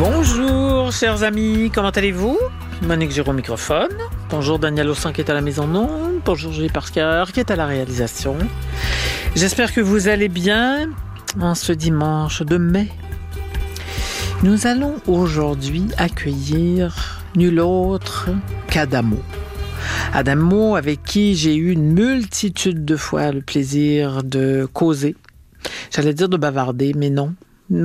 Bonjour chers amis, comment allez-vous? Monique Giraud au microphone. Bonjour Daniel Ossan qui est à la mise en onde. Bonjour Julie Parker qui est à la réalisation. J'espère que vous allez bien en ce dimanche de mai. Nous allons aujourd'hui accueillir nul autre qu'Adamo. Adamo avec qui j'ai eu une multitude de fois le plaisir de causer. J'allais dire de bavarder, mais non.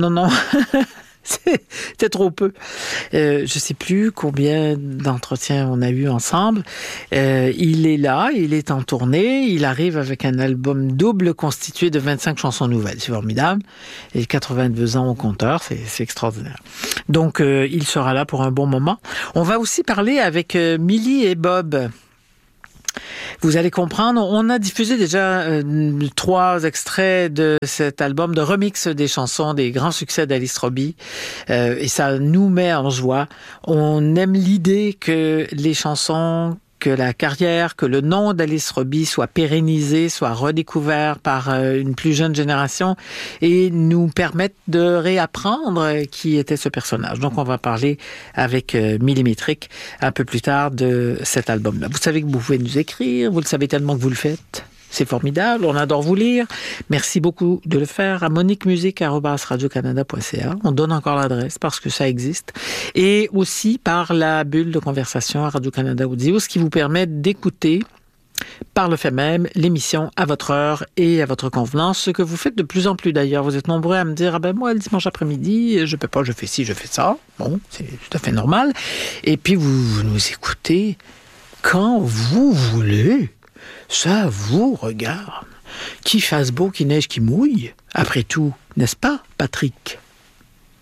C'était trop peu. Je sais plus combien d'entretiens on a eu ensemble. Il est là, il est en tournée. Il arrive avec un album double constitué de 25 chansons nouvelles. C'est formidable. Et 82 ans au compteur, c'est extraordinaire. Donc, il sera là pour un bon moment. On va aussi parler avec Milly et Bob. Vous allez comprendre, on a diffusé déjà 3 extraits de cet album de remix des chansons des grands succès d'Alice Robbie et ça nous met en joie. On aime l'idée que les chansons, que la carrière, que le nom d'Alice Robbie soit pérennisé, soit redécouvert par une plus jeune génération et nous permettent de réapprendre qui était ce personnage. Donc, on va parler avec Millimétrique un peu plus tard de cet album-là. Vous savez que vous pouvez nous écrire, vous le savez tellement que vous le faites. C'est formidable, on adore vous lire. Merci beaucoup de le faire à moniquemusique@radiocanada.ca. On donne encore l'adresse parce que ça existe. Et aussi par la bulle de conversation à Radio-Canada Audio, ce qui vous permet d'écouter par le fait même l'émission à votre heure et à votre convenance, ce que vous faites de plus en plus d'ailleurs. Vous êtes nombreux à me dire, moi, le dimanche après-midi, je peux pas, je fais ci, je fais ça. Bon, c'est tout à fait normal. Et puis, vous nous écoutez quand vous voulez. Ça vous regarde. Qu'il fasse beau, qu'il neige, qu'il mouille. Après tout, n'est-ce pas, Patrick?